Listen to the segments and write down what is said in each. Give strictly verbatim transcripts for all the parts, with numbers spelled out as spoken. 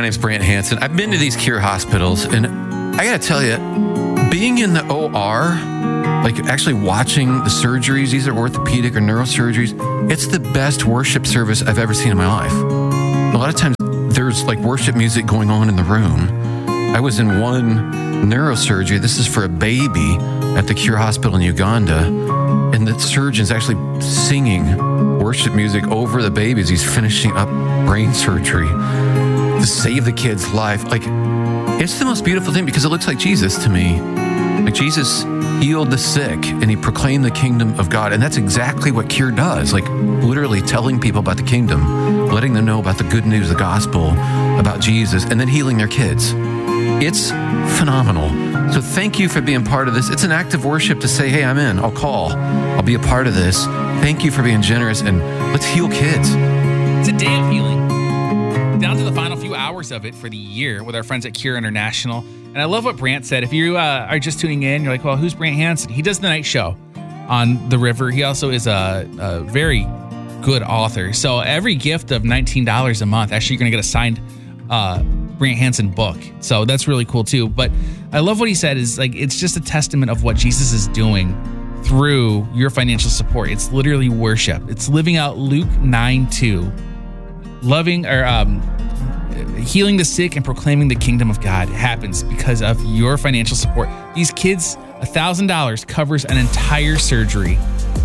name's Brant Hansen. I've been to these Cure hospitals, and I got to tell you, being in the O R, like actually watching the surgeries, these are orthopedic or neurosurgeries, it's the best worship service I've ever seen in my life. A lot of times there's like worship music going on in the room. I was in one neurosurgery. This is for a baby at the Cure Hospital in Uganda, and the surgeon's actually singing worship music over the baby as he's finishing up brain surgery to save the kid's life. Like, it's the most beautiful thing because it looks like Jesus to me. Like, Jesus healed the sick and he proclaimed the kingdom of God. And that's exactly what Cure does. Like, literally telling people about the kingdom, letting them know about the good news, the gospel, about Jesus, and then healing their kids. It's phenomenal. So thank you for being part of this. It's an act of worship to say, hey, I'm in. I'll call. I'll be a part of this. Thank you for being generous, and let's heal kids. It's a day of healing. Down to the final few hours of it for the year with our friends at Cure International. And I love what Brant said. If you uh, are just tuning in, you're like, well, who's Brant Hansen? He does the night show on the River. He also is a, a very good author. So every gift of nineteen dollars a month, actually, you're going to get a signed uh, Brant Hansen book. So that's really cool too. But I love what he said is like, it's just a testament of what Jesus is doing through your financial support. It's literally worship. It's living out Luke nine two, loving or um, healing the sick and proclaiming the kingdom of God happens because of your financial support. These kids, one thousand dollars covers an entire surgery.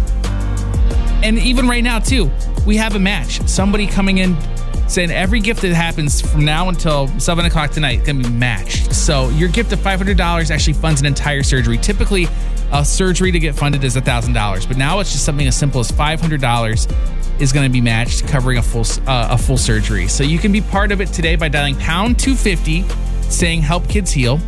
And even right now too, we have a match. Somebody coming in saying every gift that happens from now until seven o'clock tonight can be matched. So your gift of five hundred dollars actually funds an entire surgery. Typically, a surgery to get funded is one thousand dollars, but now it's just something as simple as five hundred dollars is going to be matched, covering a full uh, a full surgery. So you can be part of it today by dialing pound two fifty, saying help kids heal.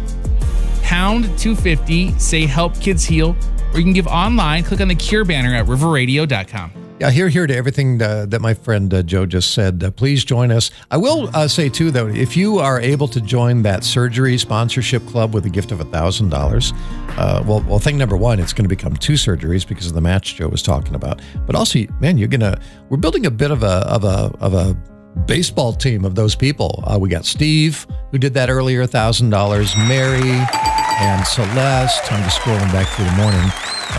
Pound two fifty, say help kids heal. Or you can give online, click on the Cure banner at river radio dot com. Yeah, here, here to everything uh, that my friend uh, Joe just said. Uh, please join us. I will uh, say, too, though, if you are able to join that surgery sponsorship club with a gift of one thousand dollars, uh, well, well, thing number one, it's going to become two surgeries because of the match Joe was talking about. But also, man, you're going to, we're building a bit of a, of a, of a baseball team of those people. Uh, we got Steve, who did that earlier, one thousand dollars, Mary and Celeste. I'm just scrolling back through the morning.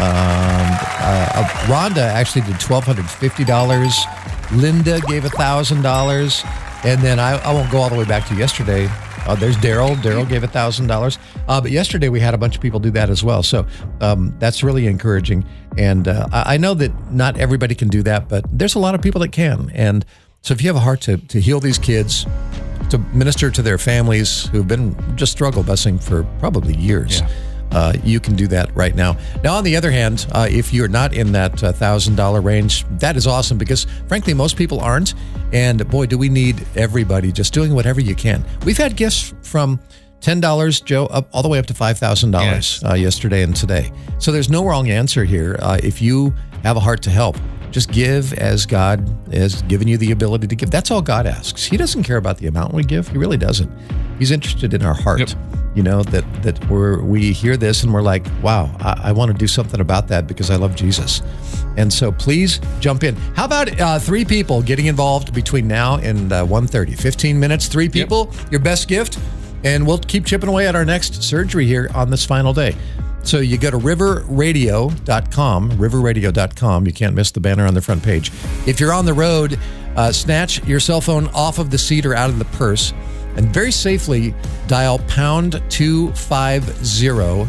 Um, uh, Rhonda actually did one thousand two hundred fifty dollars. Linda gave one thousand dollars. And then I, I won't go all the way back to yesterday. Uh, there's Daryl. Daryl gave one thousand dollars. Uh, but yesterday we had a bunch of people do that as well. So um, that's really encouraging. And uh, I, I know that not everybody can do that, but there's a lot of people that can. And so if you have a heart to, to heal these kids, to minister to their families who've been just struggle busing for probably years, yeah. Uh, you can do that right now. Now, on the other hand, uh, if you're not in that one thousand dollars range, that is awesome because, frankly, most people aren't. And, boy, do we need everybody just doing whatever you can. We've had gifts from ten dollars, Joe, up all the way up to five thousand dollars yes. uh, yesterday and today. So there's no wrong answer here. Uh, if you have a heart to help, just give as God has given you the ability to give. That's all God asks. He doesn't care about the amount we give. He really doesn't. He's interested in our heart. Yep. You know, that that we're, we hear this and we're like, wow, I, I want to do something about that because I love Jesus. And so please jump in. How about uh, three people getting involved between now and uh, one thirty? fifteen minutes, three people, yep. Your best gift, and we'll keep chipping away at our next surgery here on this final day. So you go to river radio dot com, river radio dot com. You can't miss the banner on the front page. If you're on the road, uh, snatch your cell phone off of the seat or out of the purse and very safely dial pound two fifty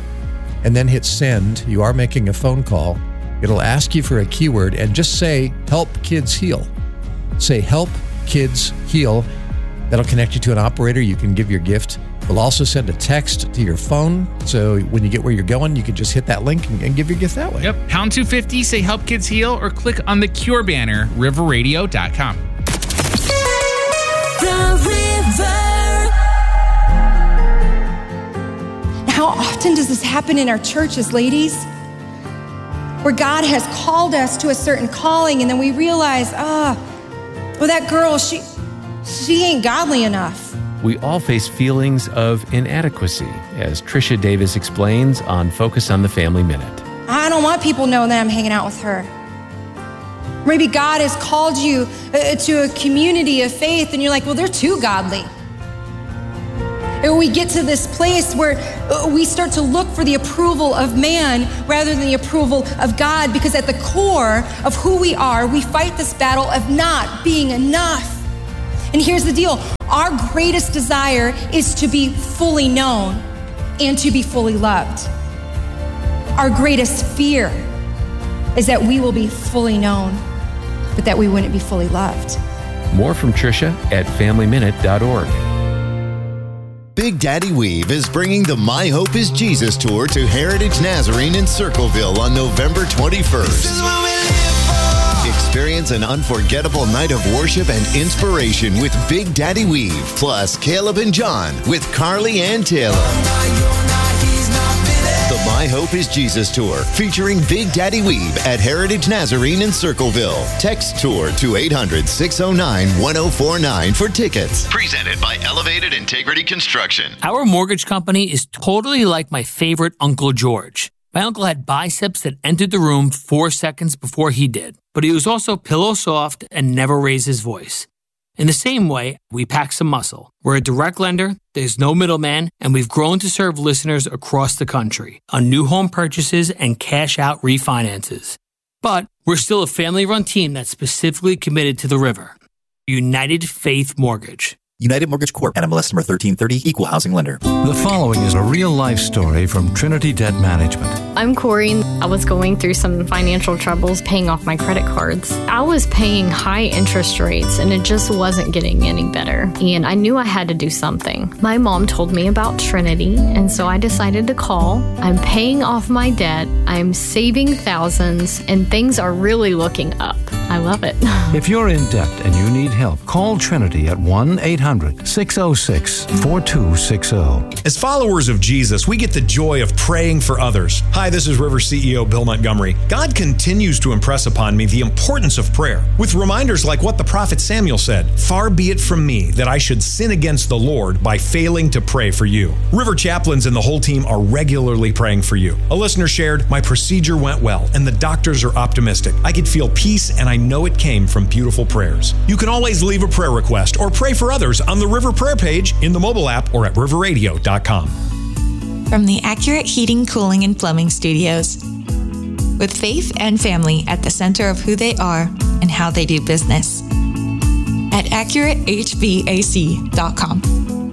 and then hit send. You are making a phone call. It'll ask you for a keyword and just say, help kids heal. Say, help kids heal. That'll connect you to an operator. You can give your gift. We'll also send a text to your phone. So when you get where you're going, you can just hit that link and, and give your gift that way. Yep. Pound two fifty, say help kids heal, or click on the Cure banner, river radio dot com. The River. How often does this happen in our churches, ladies? Where God has called us to a certain calling and then we realize, ah, oh, well, that girl, she, she ain't godly enough. We all face feelings of inadequacy, as Tricia Davis explains on Focus on the Family Minute. I don't want people knowing that I'm hanging out with her. Maybe God has called you to a community of faith and you're like, well, they're too godly. And we get to this place where we start to look for the approval of man rather than the approval of God, because at the core of who we are, we fight this battle of not being enough. And here's the deal. Our greatest desire is to be fully known and to be fully loved. Our greatest fear is that we will be fully known, but that we wouldn't be fully loved. More from Tricia at family minute dot org. Big Daddy Weave is bringing the My Hope is Jesus tour to Heritage Nazarene in Circleville on November twenty-first. Experience an unforgettable night of worship and inspiration with Big Daddy Weave, plus Caleb and John with Carly and Taylor. The My Hope is Jesus tour featuring Big Daddy Weave at Heritage Nazarene in Circleville. Text tour to eight hundred, six oh nine, one oh four nine for tickets. Presented by Elevated Integrity Construction. Our mortgage company is totally like my favorite Uncle George. My uncle had biceps that entered the room four seconds before he did, but he was also pillow soft and never raised his voice. In the same way, we pack some muscle. We're a direct lender, there's no middleman, and we've grown to serve listeners across the country on new home purchases and cash-out refinances. But we're still a family-run team that's specifically committed to the river. United Faith Mortgage. United Mortgage Corp. N M L S number thirteen thirty, Equal Housing Lender. The following is a real-life story from Trinity Debt Management. I'm Corey. I was going through some financial troubles paying off my credit cards. I was paying high interest rates, and it just wasn't getting any better. And I knew I had to do something. My mom told me about Trinity, and so I decided to call. I'm paying off my debt. I'm saving thousands, and things are really looking up. I love it. If you're in debt and you need help, call Trinity at one eight hundred, six oh six, four two six oh. As followers of Jesus, we get the joy of praying for others. Hi, this is River C E O Bill Montgomery. God continues to impress upon me the importance of prayer, with reminders like what the prophet Samuel said, "Far be it from me that I should sin against the Lord by failing to pray for you." River chaplains and the whole team are regularly praying for you. A listener shared, "My procedure went well, and the doctors are optimistic. I could feel peace, and I know it came from beautiful prayers." You can always leave a prayer request or pray for others on the River Prayer page, in the mobile app, or at river radio dot com. From the Accurate Heating, Cooling, and Plumbing Studios. With faith and family at the center of who they are and how they do business. At accurate h v a c dot com.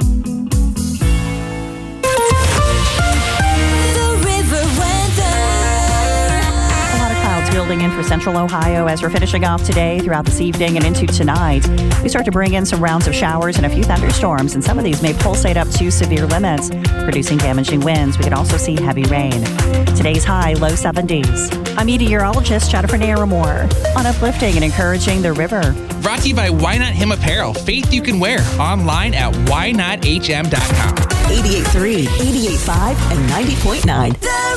Building in for central Ohio as we're finishing off today throughout this evening and into tonight. We start to bring in some rounds of showers and a few thunderstorms, and some of these may pulsate up to severe limits, producing damaging winds. We could also see heavy rain. Today's high, low seventies. I'm meteorologist Jennifer Naramore on uplifting and encouraging the river. Brought to you by Why Not Him Apparel. Faith you can wear. Online at why not h m dot com. eighty-eight point three, eighty-eight point five, and ninety point nine. The